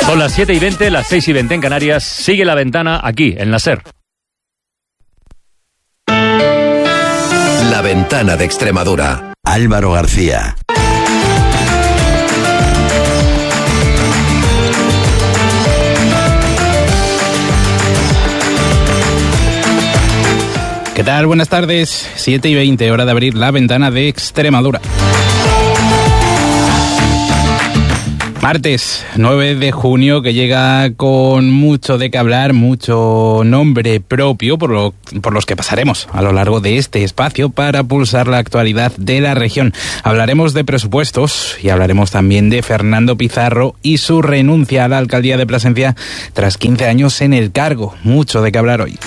Son las 7:20, las 6:20 en Canarias. Sigue La Ventana aquí, en la SER. La Ventana de Extremadura. Álvaro García. ¿Qué tal? Buenas tardes. 7:20, hora de abrir La Ventana de Extremadura. Martes 9 de junio, que llega con mucho de qué hablar, mucho nombre propio por los que pasaremos a lo largo de este espacio para pulsar la actualidad de la región. Hablaremos de presupuestos y hablaremos también de Fernando Pizarro y su renuncia a la alcaldía de Plasencia tras 15 años en el cargo. Mucho de qué hablar hoy.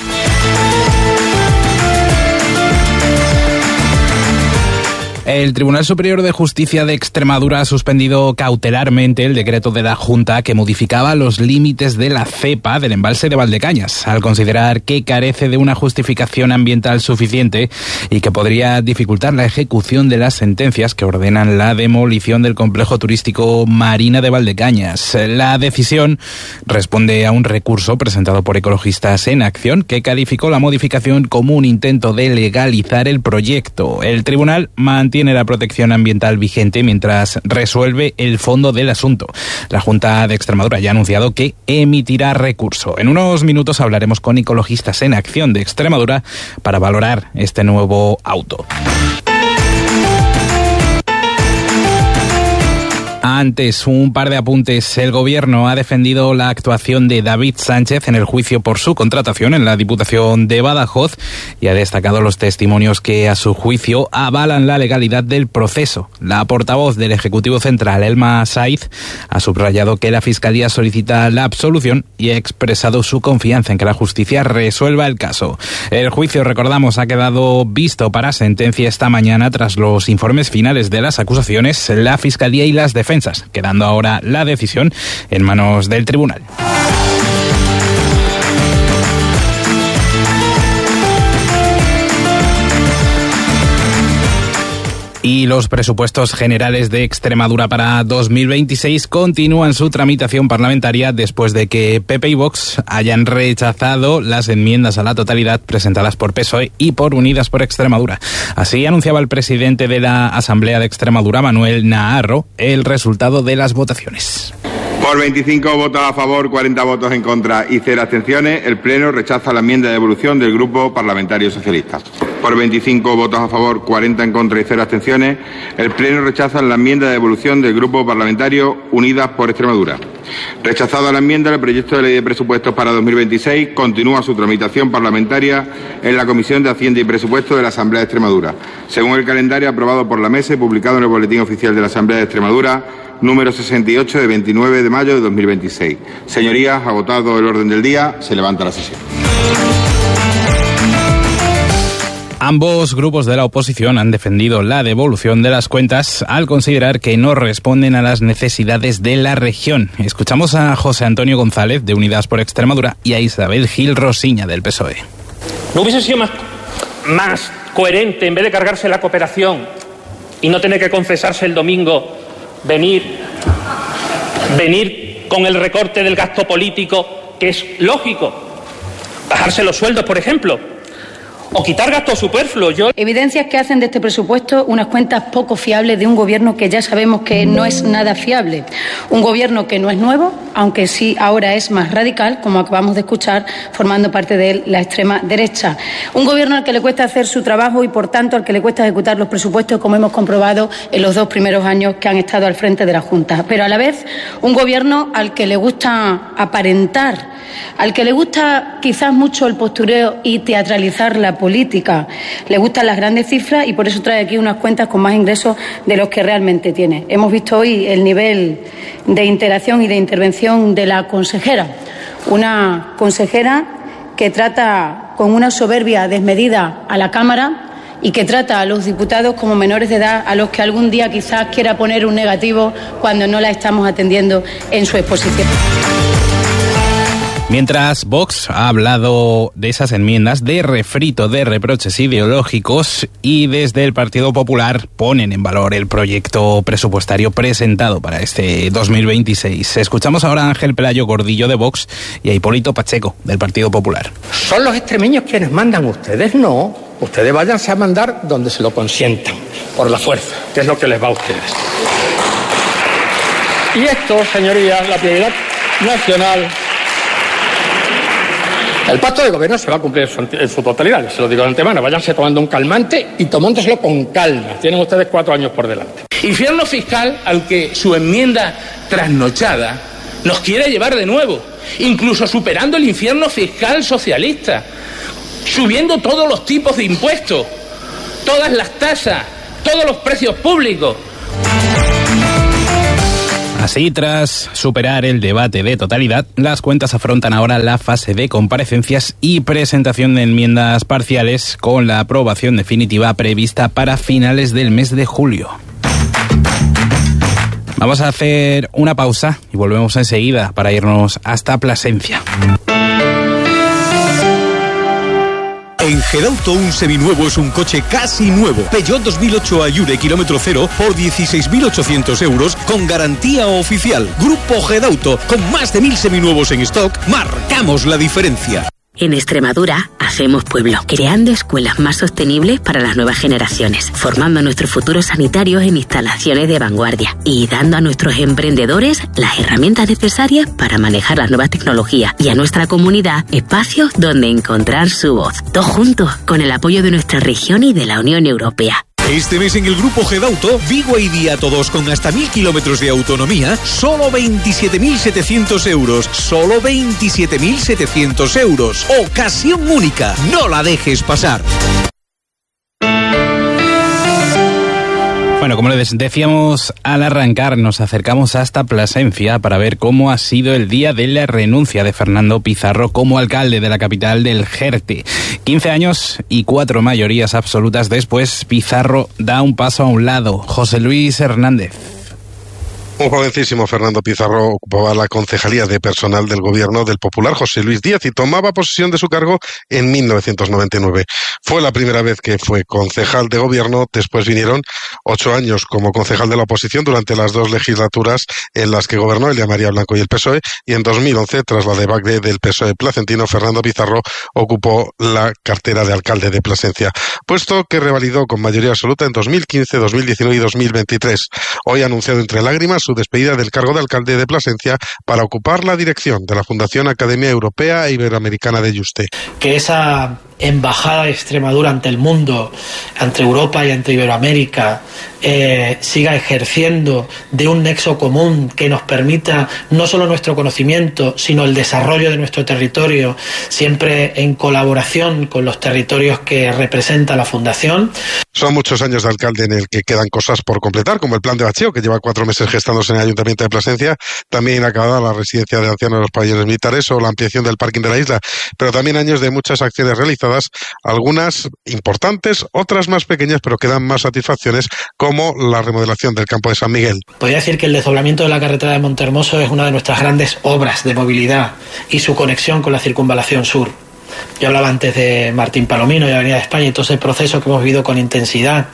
El Tribunal Superior de Justicia de Extremadura ha suspendido cautelarmente el decreto de la Junta que modificaba los límites de la cepa del embalse de Valdecañas, al considerar que carece de una justificación ambiental suficiente y que podría dificultar la ejecución de las sentencias que ordenan la demolición del complejo turístico Marina de Valdecañas. La decisión responde a un recurso presentado por Ecologistas en Acción que calificó la modificación como un intento de legalizar el proyecto. El tribunal mantiene la protección ambiental vigente mientras resuelve el fondo del asunto. La Junta de Extremadura ya ha anunciado que emitirá recurso. En unos minutos hablaremos con Ecologistas en Acción de Extremadura para valorar este nuevo auto. Antes, un par de apuntes. El Gobierno ha defendido la actuación de David Sánchez en el juicio por su contratación en la Diputación de Badajoz y ha destacado los testimonios que, a su juicio, avalan la legalidad del proceso. La portavoz del Ejecutivo Central, Elma Saiz, ha subrayado que la Fiscalía solicita la absolución y ha expresado su confianza en que la justicia resuelva el caso. El juicio, recordamos, ha quedado visto para sentencia esta mañana tras los informes finales de las acusaciones, la Fiscalía y las defensas, quedando ahora la decisión en manos del tribunal. Y los presupuestos generales de Extremadura para 2026 continúan su tramitación parlamentaria después de que PP y Vox hayan rechazado las enmiendas a la totalidad presentadas por PSOE y por Unidas por Extremadura. Así anunciaba el presidente de la Asamblea de Extremadura, Manuel Naharro, el resultado de las votaciones. Por 25 votos a favor, 40 votos en contra y 0 abstenciones, el Pleno rechaza la enmienda de devolución del Grupo Parlamentario Socialista. Por 25 votos a favor, 40 en contra y 0 abstenciones, el Pleno rechaza la enmienda de devolución del Grupo Parlamentario Unidas por Extremadura. Rechazada la enmienda, el proyecto de ley de presupuestos para 2026 continúa su tramitación parlamentaria en la Comisión de Hacienda y Presupuestos de la Asamblea de Extremadura, según el calendario aprobado por la Mesa y publicado en el Boletín Oficial de la Asamblea de Extremadura, número 68 de 29 de mayo de 2026. Señorías, agotado el orden del día, se levanta la sesión. Ambos grupos de la oposición han defendido la devolución de las cuentas al considerar que no responden a las necesidades de la región. Escuchamos a José Antonio González, de Unidas por Extremadura, y a Isabel Gil Rosiña, del PSOE. ¿No hubiese sido más coherente, en vez de cargarse la cooperación y no tener que confesarse el domingo, venir con el recorte del gasto político, que es lógico, bajarse los sueldos, por ejemplo, o quitar gastos superfluos? Evidencias que hacen de este presupuesto unas cuentas poco fiables de un gobierno que ya sabemos que no es nada fiable. Un gobierno que no es nuevo, aunque sí ahora es más radical, como acabamos de escuchar, formando parte de él la extrema derecha. Un gobierno al que le cuesta hacer su trabajo y, por tanto, al que le cuesta ejecutar los presupuestos, como hemos comprobado en los 2 primeros años que han estado al frente de la Junta. Pero a la vez, un gobierno al que le gusta aparentar, al que le gusta quizás mucho el postureo y teatralizar la política. Le gustan las grandes cifras y por eso trae aquí unas cuentas con más ingresos de los que realmente tiene. Hemos visto hoy el nivel de interacción y de intervención de la consejera. Una consejera que trata con una soberbia desmedida a la Cámara y que trata a los diputados como menores de edad a los que algún día quizás quiera poner un negativo cuando no la estamos atendiendo en su exposición. Mientras Vox ha hablado de esas enmiendas de refrito de reproches ideológicos, y desde el Partido Popular ponen en valor el proyecto presupuestario presentado para este 2026. Escuchamos ahora a Ángel Pelayo Gordillo de Vox y a Hipólito Pacheco del Partido Popular. Son los extremeños quienes mandan, ustedes no. Ustedes váyanse a mandar donde se lo consientan, por la fuerza, que es lo que les va a ustedes. Y esto, señorías, la prioridad nacional. El pacto de gobierno se va a cumplir en su totalidad, se lo digo de antemano. Váyanse tomando un calmante y tomándoselo con calma. Tienen ustedes 4 años por delante. Infierno fiscal al que su enmienda trasnochada nos quiere llevar de nuevo, incluso superando el infierno fiscal socialista, subiendo todos los tipos de impuestos, todas las tasas, todos los precios públicos. Así, tras superar el debate de totalidad, las cuentas afrontan ahora la fase de comparecencias y presentación de enmiendas parciales, con la aprobación definitiva prevista para finales del mes de julio. Vamos a hacer una pausa y volvemos enseguida para irnos hasta Plasencia. En Gedauto un seminuevo es un coche casi nuevo. Peugeot 2008 Ayure kilómetro cero por 16.800 euros con garantía oficial. Grupo Gedauto, con más de 1.000 seminuevos en stock, marcamos la diferencia. En Extremadura hacemos pueblo, creando escuelas más sostenibles para las nuevas generaciones, formando a nuestros futuros sanitarios en instalaciones de vanguardia y dando a nuestros emprendedores las herramientas necesarias para manejar las nuevas tecnologías, y a nuestra comunidad espacios donde encontrar su voz. Todos juntos, con el apoyo de nuestra región y de la Unión Europea. Este mes en el Grupo Gedauto, Vigo y Diato 2 con hasta 1.000 kilómetros de autonomía, solo 27.700 euros. Solo 27.700 euros. Ocasión única. No la dejes pasar. Bueno, como les decíamos al arrancar, nos acercamos hasta Plasencia para ver cómo ha sido el día de la renuncia de Fernando Pizarro como alcalde de la capital del Jerte. 15 años y 4 mayorías absolutas después, Pizarro da un paso a un lado. José Luis Hernández. Un jovencísimo Fernando Pizarro ocupaba la concejalía de personal del gobierno del popular José Luis Díaz y tomaba posesión de su cargo en 1999. Fue la primera vez que fue concejal de gobierno. Después vinieron 8 años como concejal de la oposición durante las 2 legislaturas en las que gobernó Elia María Blanco y el PSOE, y en 2011, tras la debacle del PSOE placentino, Fernando Pizarro ocupó la cartera de alcalde de Plasencia, puesto que revalidó con mayoría absoluta en 2015, 2019 y 2023. Hoy ha anunciado entre lágrimas su despedida del cargo de alcalde de Plasencia para ocupar la dirección de la Fundación Academia Europea e Iberoamericana de Yuste. Que esa embajada de Extremadura ante el mundo, ante Europa y ante Iberoamérica, siga ejerciendo de un nexo común que nos permita no solo nuestro conocimiento, sino el desarrollo de nuestro territorio, siempre en colaboración con los territorios que representa la Fundación. Son muchos años de alcalde en el que quedan cosas por completar, como el plan de bacheo, que lleva 4 meses gestándose en el Ayuntamiento de Plasencia, también acabada la residencia de ancianos de los pabellones militares o la ampliación del parking de la isla, pero también años de muchas acciones realizadas, algunas importantes, otras más pequeñas, pero que dan más satisfacciones, como la remodelación del campo de San Miguel. Podría decir que el desdoblamiento de la carretera de Montehermoso es una de nuestras grandes obras de movilidad y su conexión con la circunvalación sur. Yo hablaba antes de Martín Palomino y la Avenida de España y todo ese proceso que hemos vivido con intensidad.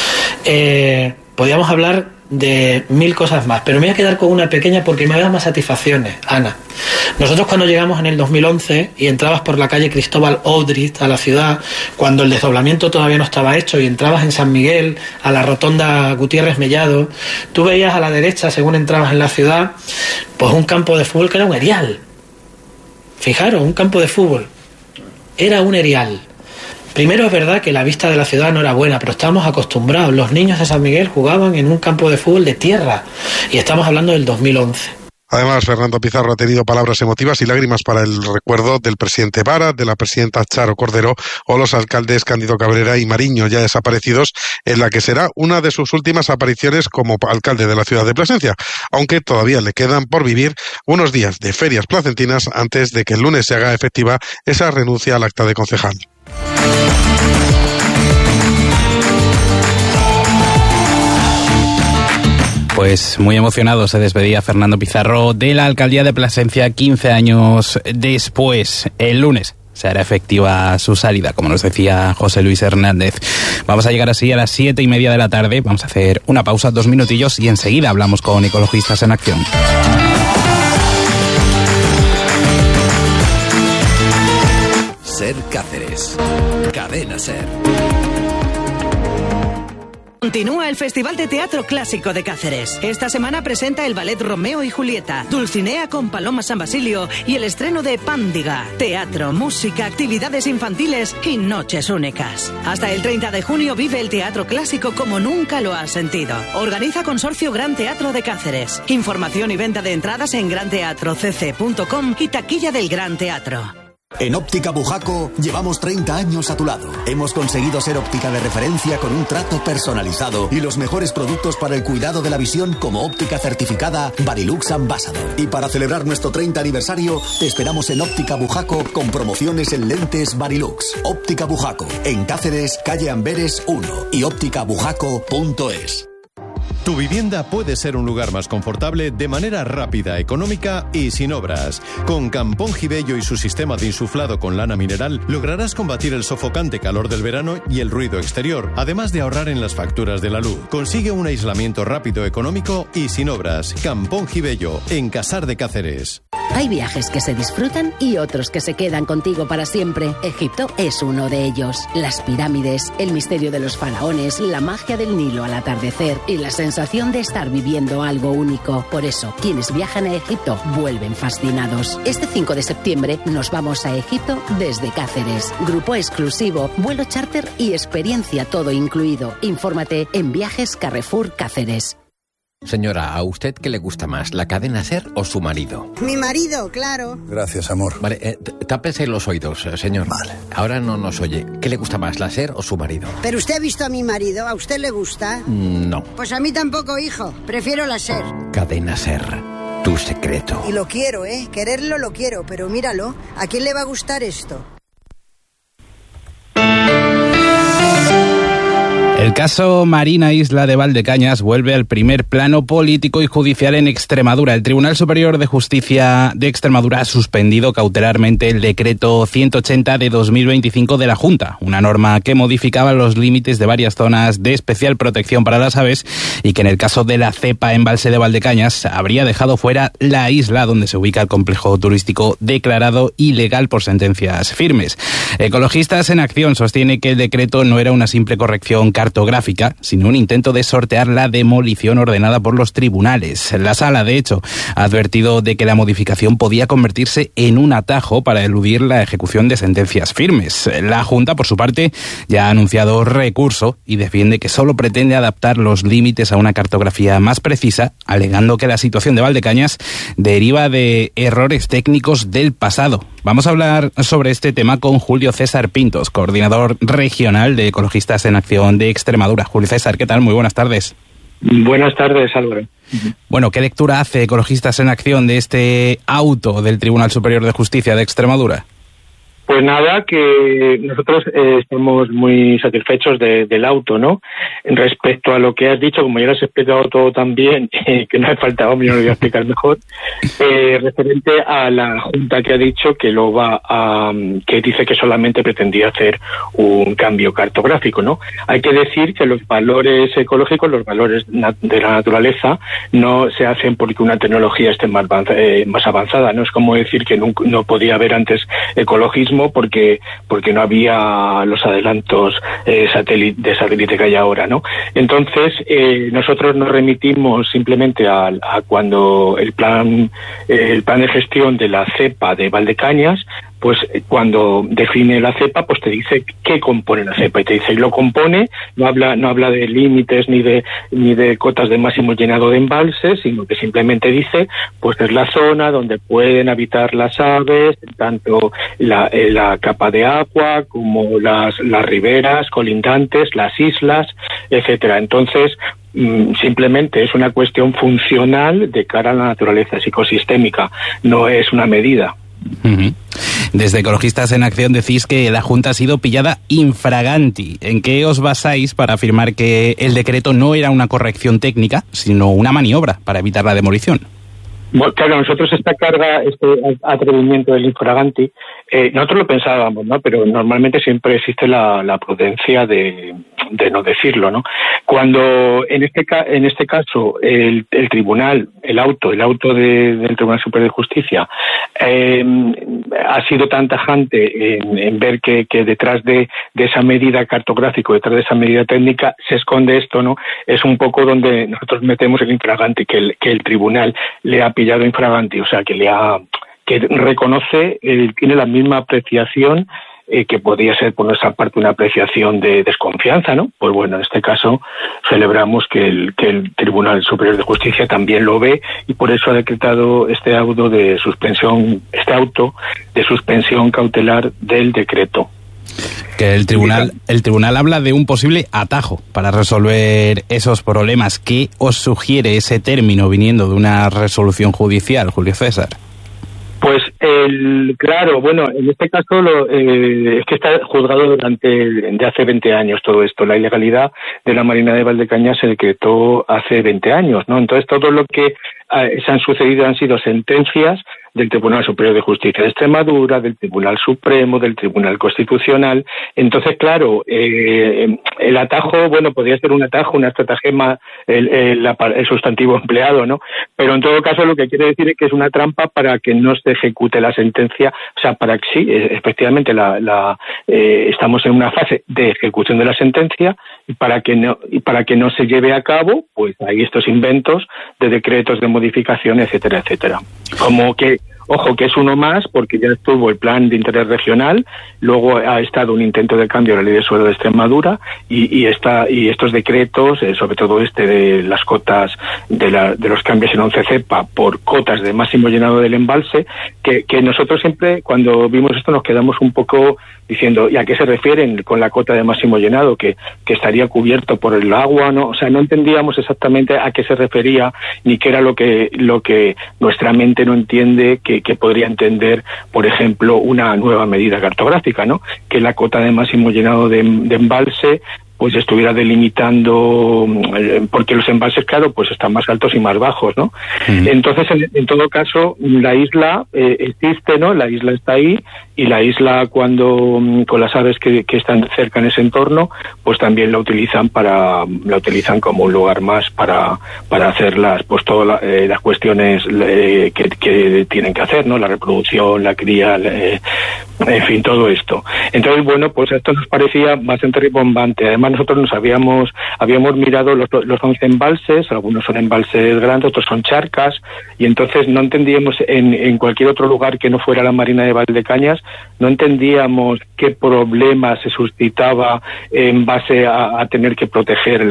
Podríamos hablar de 1000 cosas más, pero me voy a quedar con una pequeña porque me da más satisfacciones, Ana. Nosotros cuando llegamos en el 2011 y entrabas por la calle Cristóbal Odriz a la ciudad, cuando el desdoblamiento todavía no estaba hecho, y entrabas en San Miguel a la rotonda Gutiérrez Mellado, tú veías a la derecha, según entrabas en la ciudad, pues un campo de fútbol que era un erial. Fijaros, un campo de fútbol. Era un erial. Primero, es verdad que la vista de la ciudad no era buena, pero estábamos acostumbrados. Los niños de San Miguel jugaban en un campo de fútbol de tierra, y estamos hablando del 2011. Además, Fernando Pizarro ha tenido palabras emotivas y lágrimas para el recuerdo del presidente Vara, de la presidenta Charo Cordero o los alcaldes Cándido Cabrera y Mariño, ya desaparecidos, en la que será una de sus últimas apariciones como alcalde de la ciudad de Plasencia, aunque todavía le quedan por vivir unos días de ferias placentinas antes de que el lunes se haga efectiva esa renuncia al acta de concejal. Pues muy emocionado se despedía Fernando Pizarro de la alcaldía de Plasencia 15 años después. El lunes se hará efectiva su salida, como nos decía José Luis Hernández. Vamos a llegar así a las 7:30 de la tarde. Vamos a hacer una pausa, 2 minutillos, y enseguida hablamos con Ecologistas en Acción. Ser Cáceres. Cadena Ser. Continúa el Festival de Teatro Clásico de Cáceres. Esta semana presenta el ballet Romeo y Julieta, Dulcinea con Paloma San Basilio y el estreno de Pándiga. Teatro, música, actividades infantiles y noches únicas. Hasta el 30 de junio vive el teatro clásico como nunca lo has sentido. Organiza Consorcio Gran Teatro de Cáceres. Información y venta de entradas en granteatrocc.com y taquilla del Gran Teatro. En Óptica Bujaco llevamos 30 años a tu lado. Hemos conseguido ser óptica de referencia con un trato personalizado y los mejores productos para el cuidado de la visión, como óptica certificada Barilux Ambassador. Y para celebrar nuestro 30 aniversario, te esperamos en Óptica Bujaco con promociones en lentes Barilux. Óptica Bujaco, en Cáceres, calle Amberes 1 y ópticabujaco.es. Tu vivienda puede ser un lugar más confortable de manera rápida, económica y sin obras. Con Campón Gibello y su sistema de insuflado con lana mineral, lograrás combatir el sofocante calor del verano y el ruido exterior, además de ahorrar en las facturas de la luz. Consigue un aislamiento rápido, económico y sin obras. Campón Gibello, en Casar de Cáceres. Hay viajes que se disfrutan y otros que se quedan contigo para siempre. Egipto es uno de ellos. Las pirámides, el misterio de los faraones, la magia del Nilo al atardecer y la sensación de estar viviendo algo único. Por eso, quienes viajan a Egipto vuelven fascinados. Este 5 de septiembre nos vamos a Egipto desde Cáceres. Grupo exclusivo, vuelo charter y experiencia todo incluido. Infórmate en Viajes Carrefour Cáceres. Señora, ¿a usted qué le gusta más, la cadena SER o su marido? Mi marido, claro. Gracias, amor. Vale, tápese los oídos, señor. Vale. Ahora no nos oye. ¿Qué le gusta más, la SER o su marido? ¿Pero usted ha visto a mi marido? ¿A usted le gusta? No. Pues a mí tampoco, hijo. Prefiero la SER. Cadena SER, tu secreto. Y lo quiero, quererlo lo quiero, pero míralo. ¿A quién le va a gustar esto? El caso Marina Isla de Valdecañas vuelve al primer plano político y judicial en Extremadura. El Tribunal Superior de Justicia de Extremadura ha suspendido cautelarmente el decreto 180 de 2025 de la Junta, una norma que modificaba los límites de varias zonas de especial protección para las aves y que en el caso de la cepa embalse de Valdecañas habría dejado fuera la isla donde se ubica el complejo turístico declarado ilegal por sentencias firmes. Ecologistas en Acción sostiene que el decreto no era una simple corrección cartográfica, sino un intento de sortear la demolición ordenada por los tribunales. La Sala, de hecho, ha advertido de que la modificación podía convertirse en un atajo para eludir la ejecución de sentencias firmes. La Junta, por su parte, ya ha anunciado recurso y defiende que solo pretende adaptar los límites a una cartografía más precisa, alegando que la situación de Valdecañas deriva de errores técnicos del pasado. Vamos a hablar sobre este tema con Julio César Pintos, coordinador regional de Ecologistas en Acción de Extremadura. Julio César, ¿qué tal? Muy buenas tardes. Buenas tardes, Álvaro. Bueno, ¿qué lectura hace Ecologistas en Acción de este auto del Tribunal Superior de Justicia de Extremadura? Pues nada, que nosotros estamos muy satisfechos del auto, ¿no? Respecto a lo que has dicho, como ya lo has explicado todo tan bien, que no me faltaba, yo lo voy a explicar mejor, referente a la Junta que ha dicho que que dice que solamente pretendía hacer un cambio cartográfico, ¿no? Hay que decir que los valores ecológicos, los valores de la naturaleza, no se hacen porque una tecnología esté más avanzada, ¿no? Es como decir que no podía haber antes ecologismo porque no había los adelantos de satélite que hay ahora, ¿no? Entonces, nosotros nos remitimos simplemente a cuando el plan de gestión de la cepa de Valdecañas, pues cuando define la cepa, pues te dice qué compone la cepa y te dice, y lo compone, no habla de límites ni de cotas de máximo llenado de embalses, sino que simplemente dice, pues es la zona donde pueden habitar las aves, tanto la capa de agua como las riberas colindantes, las islas, etcétera. Entonces, simplemente es una cuestión funcional de cara a la naturaleza, es ecosistémica, no es una medida. Uh-huh. Desde Ecologistas en Acción decís que la Junta ha sido pillada infraganti. ¿En qué os basáis para afirmar que el decreto no era una corrección técnica, sino una maniobra para evitar la demolición? Bueno, claro, nosotros esta carga, este atrevimiento del infraganti, nosotros lo pensábamos, ¿no? Pero normalmente siempre existe la prudencia de no decirlo, ¿no? Cuando en este caso el tribunal, el auto del Tribunal Superior de Justicia ha sido tan tajante en ver que detrás de esa medida cartográfica, detrás de esa medida técnica se esconde esto, ¿no? Es un poco donde nosotros metemos el infraganti, que el tribunal le ha pillado infraganti, o sea, que reconoce, tiene la misma apreciación que podría ser por nuestra parte una apreciación de desconfianza, ¿no? Pues bueno, en este caso celebramos que el Tribunal Superior de Justicia también lo ve y por eso ha decretado este auto de suspensión cautelar del decreto. Que el tribunal habla de un posible atajo para resolver esos problemas. ¿Qué os sugiere ese término viniendo de una resolución judicial, Julio César? Pues claro, bueno, en este caso es que está juzgado de hace 20 años todo esto. La ilegalidad de la Marina de Valdecañas se decretó hace 20 años, ¿no? Entonces todo lo que se han sucedido han sido sentencias del Tribunal Superior de Justicia de Extremadura, del Tribunal Supremo, del Tribunal Constitucional. Entonces, claro, el atajo, bueno, podría ser un atajo, una estratagema, el sustantivo empleado, ¿no? Pero en todo caso lo que quiere decir es que es una trampa para que no se ejecute la sentencia, o sea, para que sí, efectivamente estamos en una fase de ejecución de la sentencia y para que no se lleve a cabo, pues hay estos inventos de decretos de modificación, etcétera, etcétera. Como que ojo, que es uno más, porque ya estuvo el plan de interés regional, luego ha estado un intento de cambio de la ley de suelo de Extremadura y estos decretos, sobre todo de las cotas de los cambios en 11 cepa por cotas de máximo llenado del embalse, que nosotros siempre cuando vimos esto nos quedamos un poco diciendo, ¿y a qué se refieren con la cota de máximo llenado? Que estaría cubierto por el agua, ¿no? O sea, no entendíamos exactamente a qué se refería ni qué era lo que nuestra mente no entiende que podría entender, por ejemplo, una nueva medida cartográfica, ¿no? Que la cota de máximo llenado de embalse pues estuviera delimitando, porque los embalses, claro, pues están más altos y más bajos, ¿no? Entonces, en todo caso, la isla existe, ¿no? La isla está ahí, y la isla con las aves que están cerca en ese entorno, pues también la utilizan como un lugar más para hacer todas las cuestiones que tienen que hacer, ¿no? La reproducción, la cría, en fin, todo esto. Entonces, bueno, pues esto nos parecía bastante ribombante. Además, nosotros habíamos mirado los 11 embalses, algunos son embalses grandes, otros son charcas, y entonces no entendíamos en cualquier otro lugar que no fuera la Marina de Valdecañas, no entendíamos qué problema se suscitaba en base a tener que proteger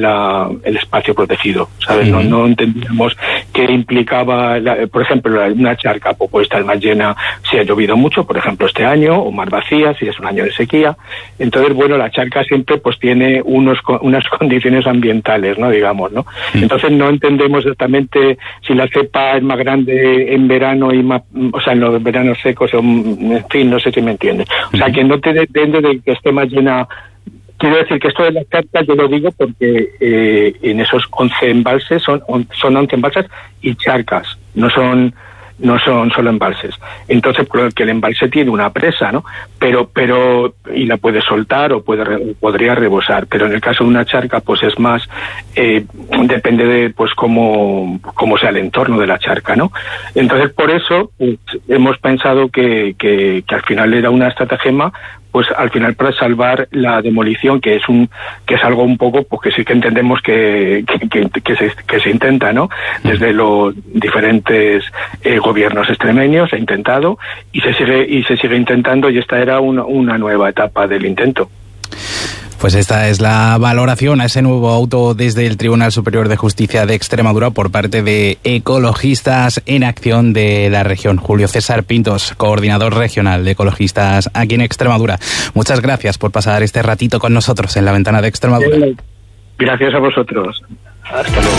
el espacio protegido, ¿sabes? No entendíamos qué implicaba, por ejemplo, una charca puede estar más llena si ha llovido mucho, por ejemplo, este año, o más vacía si es un año de sequía. Entonces, bueno, la charca siempre pues tiene unas condiciones ambientales, ¿no? Digamos, ¿no? Entonces no entendemos exactamente si la cepa es más grande en verano y más, o sea, en los veranos secos, en fin, no sé si me entiende. O sea, que no te depende de que esté más llena. Quiero decir que esto de las charcas yo lo digo porque en esos 11 embalses son 11 embalses y charcas, no son solo embalses. Entonces, que el embalse tiene una presa, ¿no? Pero y la puede soltar o podría rebosar. Pero en el caso de una charca, pues es más, depende de pues cómo sea el entorno de la charca, ¿no? Entonces, por eso pues, hemos pensado que al final era una estratagema, pues al final para salvar la demolición, que es algo un poco pues que sí que entendemos que se intenta, ¿no? Desde los diferentes gobiernos extremeños se ha intentado y se sigue intentando, y esta era una nueva etapa del intento. Pues esta es la valoración a ese nuevo auto desde el Tribunal Superior de Justicia de Extremadura por parte de Ecologistas en Acción de la región. Julio César Pintos, coordinador regional de Ecologistas aquí en Extremadura. Muchas gracias por pasar este ratito con nosotros en La Ventana de Extremadura. Gracias a vosotros. Hasta luego.